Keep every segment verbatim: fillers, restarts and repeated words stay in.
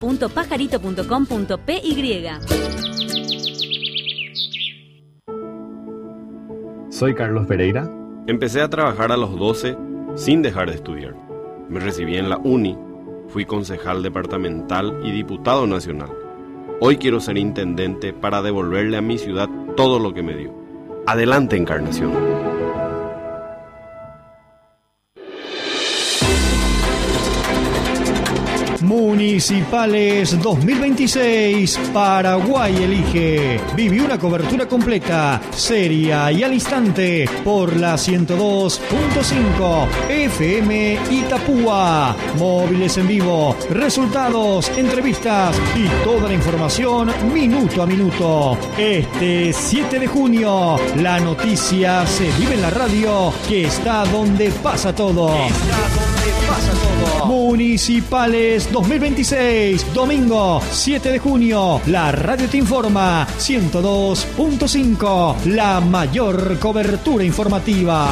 punto pajarito punto com punto p y. Soy Carlos Pereira. Empecé a trabajar a los doce sin dejar de estudiar. Me recibí en la uni, fui concejal departamental y diputado nacional. Hoy quiero ser intendente para devolverle a mi ciudad todo lo que me dio. Adelante, Encarnación. Municipales dos mil veintiséis, Paraguay elige. Viví una cobertura completa, seria y al instante por la ciento dos punto cinco F M Itapúa. Móviles en vivo, resultados, entrevistas y toda la información minuto a minuto. Este siete de junio, la noticia se vive en la radio, que está donde pasa todo. Está donde pasa todo. Municipales dos mil veintiséis, domingo siete de junio, la radio te informa, ciento dos punto cinco, la mayor cobertura informativa.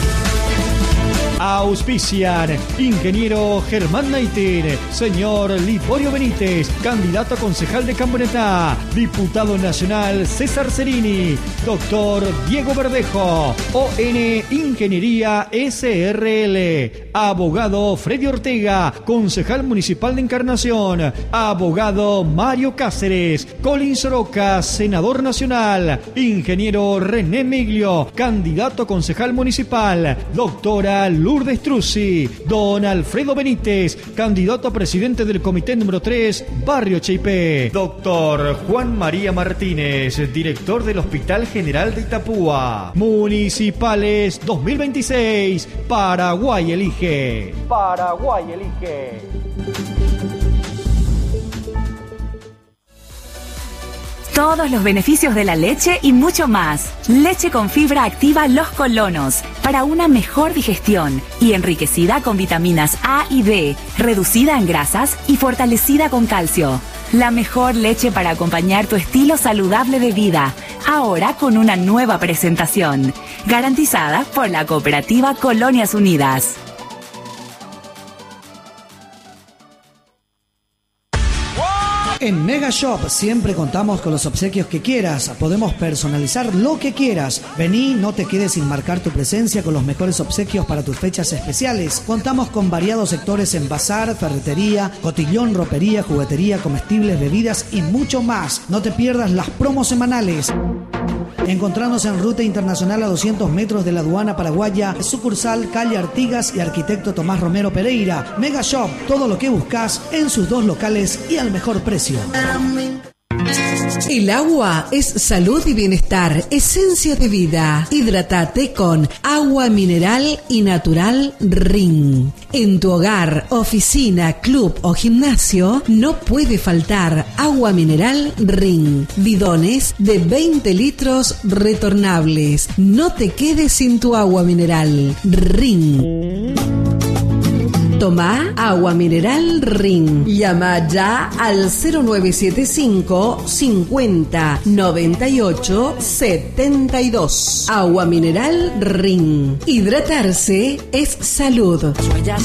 Auspician ingeniero Germán Naitin, señor Liborio Benítez, candidato a concejal de Camioneta, diputado nacional César Cerini, doctor Diego Verdejo, O N Ingeniería S R L, abogado Freddy Ortega, concejal municipal de Encarnación, abogado Mario Cáceres, Colin Soroca, senador nacional, ingeniero René Miglio, candidato a concejal municipal, doctora Lourdes Truzzi, don Alfredo Benítez, candidato a presidente del comité número tres, Barrio Cheipé, doctor Juan María Martínez, director del Hospital General de Itapúa. Municipales dos mil veintiséis, Paraguay elige. Paraguay elige. Todos los beneficios de la leche y mucho más. Leche con fibra activa Los Colonos, para una mejor digestión y enriquecida con vitaminas A y D, reducida en grasas y fortalecida con calcio. La mejor leche para acompañar tu estilo saludable de vida, ahora con una nueva presentación, garantizada por la cooperativa Colonias Unidas. En Mega Shop siempre contamos con los obsequios que quieras. Podemos personalizar lo que quieras. Vení, no te quedes sin marcar tu presencia con los mejores obsequios para tus fechas especiales. Contamos con variados sectores en bazar, ferretería, cotillón, ropería, juguetería, comestibles, bebidas y mucho más. No te pierdas las promos semanales. Encontrarnos en Ruta Internacional a doscientos metros de la aduana paraguaya, sucursal calle Artigas y arquitecto Tomás Romero Pereira. Mega Shop, todo lo que buscas en sus dos locales y al mejor precio. El agua es salud y bienestar, esencia de vida. Hidrátate con agua mineral y natural Ring. En tu hogar, oficina, club o gimnasio no puede faltar agua mineral Ring. Bidones de veinte litros retornables. No te quedes sin tu agua mineral Ring. Toma agua mineral Ring. Llama ya al cero nueve siete cinco cincuenta noventa y ocho setenta y dos. Agua mineral Ring. Hidratarse es salud.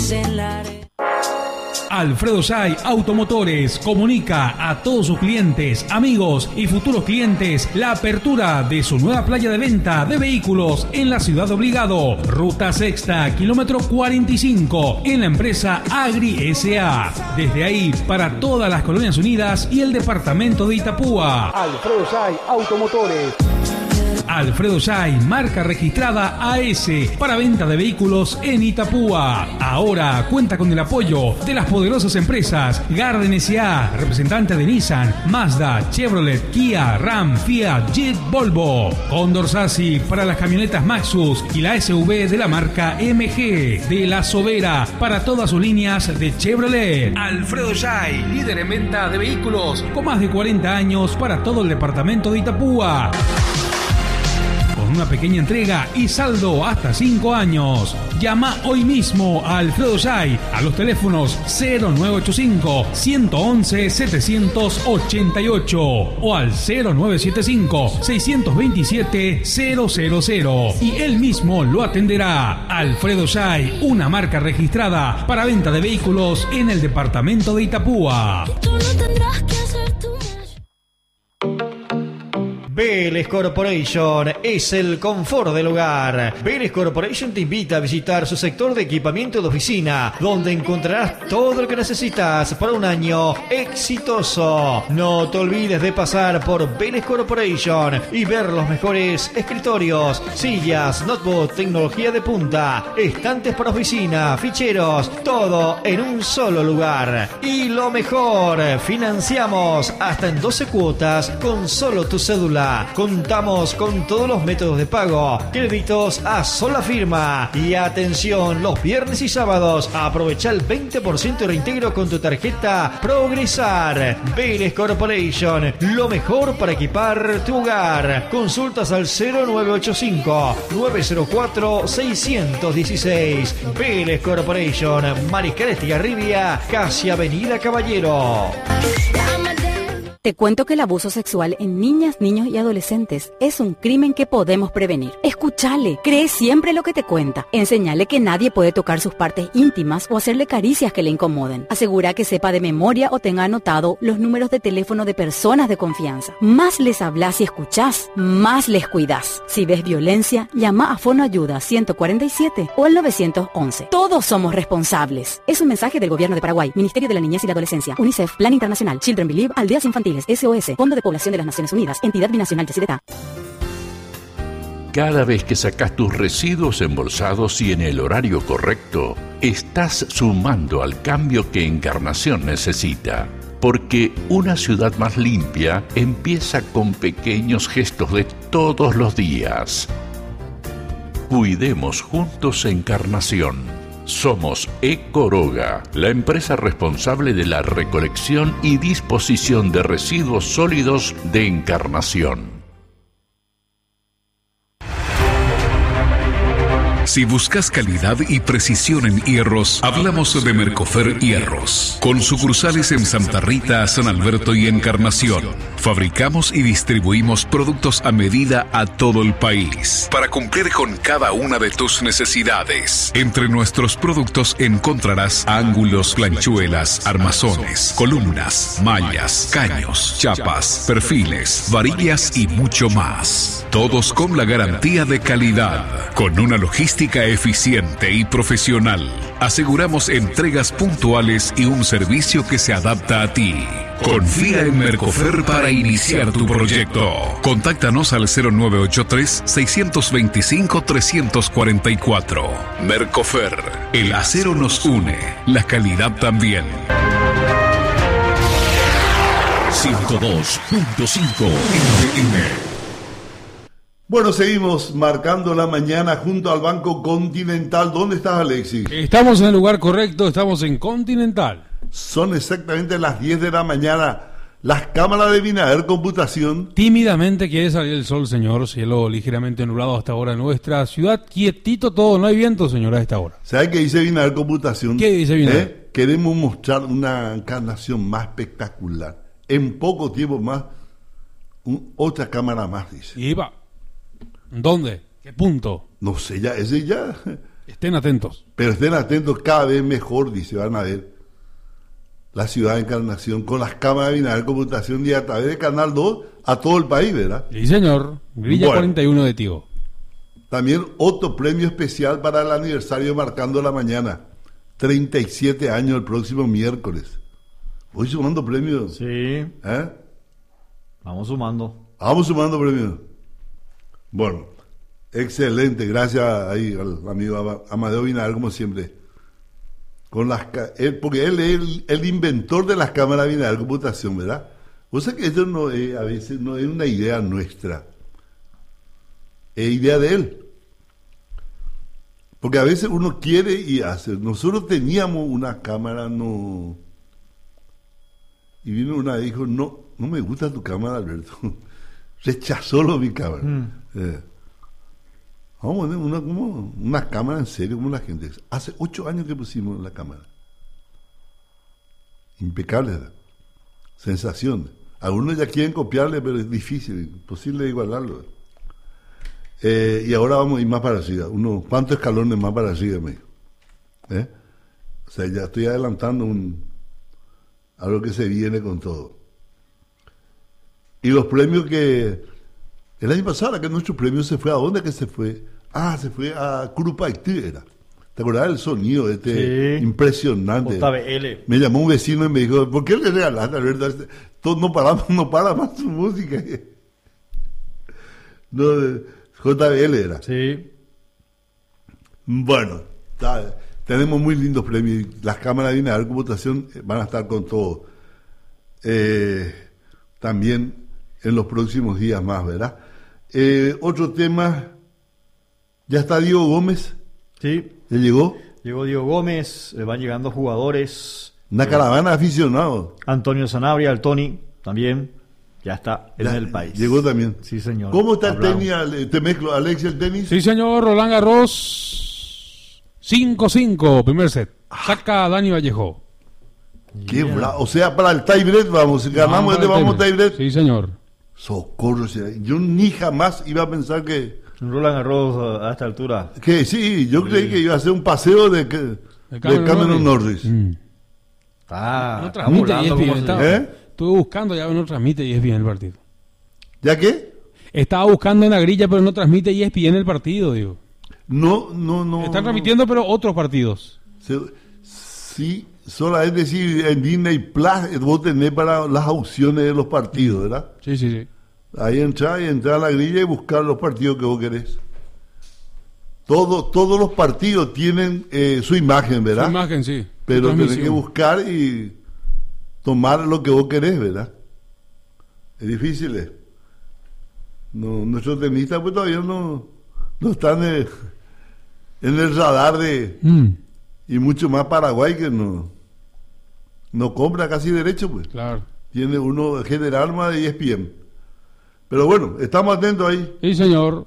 Alfredo Say Automotores comunica a todos sus clientes, amigos y futuros clientes la apertura de su nueva playa de venta de vehículos en la ciudad de Obligado, ruta sexta, kilómetro cuarenta y cinco, en la empresa Agri S A. Desde ahí para todas las Colonias Unidas y el departamento de Itapúa. Alfredo Say Automotores. Alfredo Say, marca registrada A S, para venta de vehículos en Itapúa. Ahora cuenta con el apoyo de las poderosas empresas Garden S A, representante de Nissan, Mazda, Chevrolet, Kia, Ram, Fiat, Jeep, Volvo. Condor Sassi para las camionetas Maxus y la S U V de la marca M G. De La Sobera para todas sus líneas de Chevrolet. Alfredo Say, líder en venta de vehículos con más de cuarenta años para todo el departamento de Itapúa. con una pequeña entrega y saldo hasta cinco años. Llama hoy mismo a Alfredo Yay a los teléfonos cero nueve ocho cinco, uno uno uno, siete ocho ocho o al cero nueve siete cinco, seis dos siete, cero cero cero y él mismo lo atenderá. Alfredo Yay, una marca registrada para venta de vehículos en el departamento de Itapúa. Vélez Corporation es el confort del hogar. Vélez Corporation te invita a visitar su sector de equipamiento de oficina, donde encontrarás todo lo que necesitas para un año exitoso. No te olvides de pasar por Vélez Corporation y ver los mejores escritorios, sillas, notebook, tecnología de punta, estantes para oficina, ficheros, todo en un solo lugar. Y lo mejor, financiamos hasta en doce cuotas con solo tu cédula. Contamos con todos los métodos de pago, créditos a sola firma y atención, los viernes y sábados aprovecha el veinte por ciento de reintegro con tu tarjeta Progresar. Vélez Corporation, lo mejor para equipar tu hogar. Consultas al cero nueve ocho cinco, nueve cero cuatro, seis uno seis. Vélez Corporation, Mariscal Estigarribia, casi Avenida Caballero. Te cuento que el abuso sexual en niñas, niños y adolescentes es un crimen que podemos prevenir. Escúchale, cree siempre lo que te cuenta. Enseñale que nadie puede tocar sus partes íntimas o hacerle caricias que le incomoden. Asegura que sepa de memoria o tenga anotado los números de teléfono de personas de confianza. Más les hablas y escuchás, más les cuidás. Si ves violencia, llama a Fono Ayuda ciento cuarenta y siete o al nueve once. Todos somos responsables. Es un mensaje del Gobierno de Paraguay, Ministerio de la Niñez y la Adolescencia, UNICEF, Plan Internacional, Children Believe, Aldeas Infantiles, S O S, Fondo de Población de las Naciones Unidas, Entidad Binacional Yacyretá. Cada vez que sacas tus residuos embolsados y en el horario correcto, estás sumando al cambio que Encarnación necesita. Porque una ciudad más limpia empieza con pequeños gestos de todos los días. Cuidemos juntos Encarnación. Somos Ecoroga, la empresa responsable de la recolección y disposición de residuos sólidos de Encarnación. Si buscas calidad y precisión en hierros, hablamos de Mercofer Hierros. Con sucursales en Santa Rita, San Alberto y Encarnación. Fabricamos y distribuimos productos a medida a todo el país, para cumplir con cada una de tus necesidades. Entre nuestros productos encontrarás ángulos, planchuelas, armazones, columnas, mallas, caños, chapas, perfiles, varillas y mucho más. Todos con la garantía de calidad, con una logística eficiente y profesional. Aseguramos entregas puntuales y un servicio que se adapta a ti. Confía en Mercofer para iniciar tu proyecto. Contáctanos al cero nueve ocho tres, seis dos cinco, tres cuatro cuatro. Mercofer, el acero nos une, la calidad también. ciento dos punto cinco F M. Bueno, seguimos marcando la mañana junto al Banco Continental. ¿Dónde estás, Alexis? Estamos en el lugar correcto, estamos en Continental. Son exactamente las diez de la mañana. Las cámaras de Binader Computación. Tímidamente quiere salir el sol, señor. Cielo ligeramente nublado hasta ahora en nuestra ciudad. Quietito todo, no hay viento, señor, a esta hora. ¿Sabe qué dice Binader Computación? ¿Qué dice Binader? ¿Eh? Queremos mostrar una encarnación más espectacular. En poco tiempo más, un, otra cámara más, dice. Y va. ¿Dónde? ¿Qué punto? No sé, ya, ese ya. Estén atentos. Pero estén atentos, cada vez mejor, dice, van a ver la ciudad de Encarnación con las cámaras de Binader Computación y a través de Canal dos a todo el país, ¿verdad? Sí, señor. Grilla bueno, cuarenta y uno de Tigo. También otro premio especial para el aniversario Marcando la Mañana. treinta y siete años el próximo miércoles. ¿Voy sumando premios? Sí. ¿Eh? Vamos sumando. Vamos sumando premios. Bueno, excelente, gracias ahí al amigo Amadeo Binader, como siempre. Con las él, porque él es el, el inventor de las cámaras de Binader Computación, ¿verdad? O sea que esto no es, a veces no es una idea nuestra, es idea de él. Porque a veces uno quiere y hace. Nosotros teníamos una cámara, no. Y vino una y dijo, no, no me gusta tu cámara, Alberto. Rechazó lo mi cámara. Mm. Eh. Vamos a poner una, como, una cámara en serio, como la gente. Hace ocho años que pusimos la cámara. Impecable, ¿verdad? Sensación. Algunos ya quieren copiarle, pero es difícil, imposible igualarlo. Eh, y ahora vamos a ir más para arriba. Uno, ¿cuántos escalones más para arriba, me dijo? ¿Eh? O sea, ya estoy adelantando un, algo que se viene con todo. Y los premios que... El año pasado, que nuestro premio se fue, ¿a dónde que se fue? Ah, se fue a Curupaití, era. ¿Te acordás del sonido este sí. impresionante? J B L. Me llamó un vecino y me dijo, ¿por qué le regalaste, Alberto? Todos no paramos, no para más su música. No, J B L era. Sí. Bueno, está, tenemos muy lindos premios. Las cámaras de Binacional Computación van a estar con todo. Eh, también en los próximos días más, ¿verdad? Eh, otro tema, ya está Diego Gómez. Sí. ¿Ya llegó? Llegó Diego Gómez, eh, van llegando jugadores. Una eh, caravana de aficionados. Antonio Sanabria, el Tony, también, ya está en ya, el país. Llegó también. Sí, señor. ¿Cómo está Hablamos. el tenis? ¿Te mezclo, Alex, el tenis? Sí, señor, Roland Garros. cinco cinco, primer set. Saca a Dani Vallejo. Qué bravo. O sea, para el tiebreak vamos. Si ganamos este, vamos a tiebreak. Sí, señor. Socorro. Yo ni jamás iba a pensar que... Un Roland Garros a esta altura. Que sí, yo sí. creí que iba a ser un paseo de, de, de Cameron Norris. Mm. Ah, no transmite y es bien. Estaba, ¿Eh? Estuve buscando, ya no transmite y es bien el partido. ¿Ya qué? Estaba buscando en la grilla, pero no transmite y es bien el partido, digo. No, no, no. Están transmitiendo, pero otros partidos. Se, sí, solo es decir, en Disney Plus vos tenés para las opciones de los partidos, ¿verdad? Sí, sí, sí. Ahí entrar y entrar a la grilla y buscar los partidos que vos querés. Todo, todos los partidos tienen eh, su imagen, ¿verdad? Su imagen, sí. Pero tenés que buscar y tomar lo que vos querés, ¿verdad? Es difícil, ¿eh? No, nuestros tenistas pues todavía no, no están eh, en el radar de... Mm. Y mucho más Paraguay que no, no compra casi derecho, pues. Claro. Tiene uno general más de E S P N. Pero bueno, estamos atentos ahí. Sí, señor.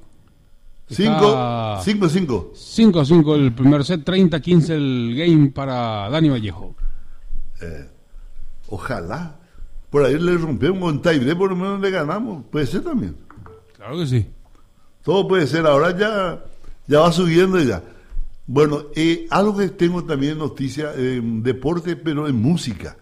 cinco cinco cinco cinco el primer set, treinta quince el game para Dani Vallejo. Eh, ojalá. Por ahí le rompemos un tiebreak, por lo menos le ganamos. Puede ser también. Claro que sí. Todo puede ser. Ahora ya, ya va subiendo ya. Bueno, eh, algo que tengo también noticia, eh, deporte, pero en música.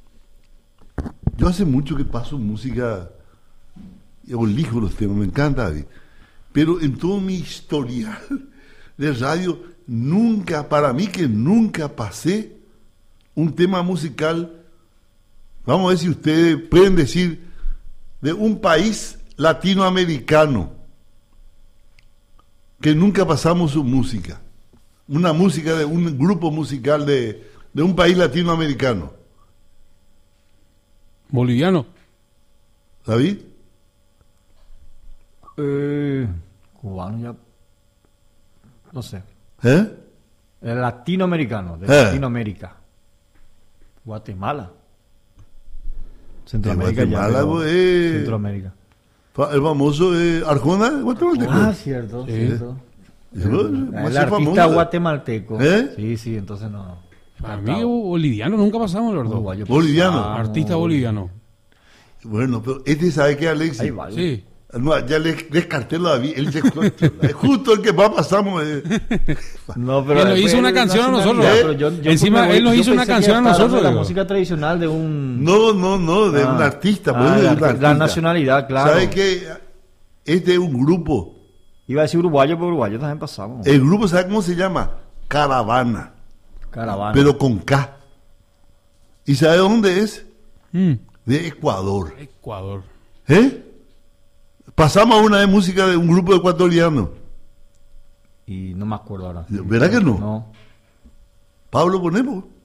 Yo hace mucho que paso música, yo elijo los temas, me encanta, David. Pero en todo mi historial de radio, nunca, para mí que nunca pasé un tema musical, vamos a ver si ustedes pueden decir, de un país latinoamericano, que nunca pasamos su música. Una música de un grupo musical de, de un país latinoamericano. Boliviano. ¿David? Eh, cubano ya. No sé. ¿Eh? El latinoamericano, de ¿Eh? Latinoamérica. Guatemala. Centroamérica. Guatemala, ya, eh, Centroamérica. El famoso eh, Arjona, guatemalteco. Ah, cierto, sí. cierto. El, el, el artista guatemalteco. ¿Eh? Sí, sí, entonces no. Para mí, boliviano nunca pasamos, los dos. Pues, boliviano. Ah, artista boliviano. Bueno, pero este sabe que Alexis. Ahí vale. Sí. No, ya le descarté lo David. Él se, justo el que más pasamos. Eh. No, pero él nos hizo una canción a nosotros. ¿Eh? Pero yo, yo Encima, voy, él nos hizo una canción a nosotros. La música tradicional de un. No, no, no, de ah. un artista. Ah, de la, un artista. La nacionalidad, claro. ¿Sabe qué? Este es un grupo. Iba a decir uruguayo, pero uruguayo también pasamos. El grupo, ¿sabe cómo se llama? Caravana. Caravana. Pero con K. ¿Y sabe dónde es? Mm. De Ecuador. Ecuador. ¿Eh? Pasamos una vez música de un grupo ecuatoriano. Y no me acuerdo ahora. ¿Verdad que no? No. Pablo Ponemos.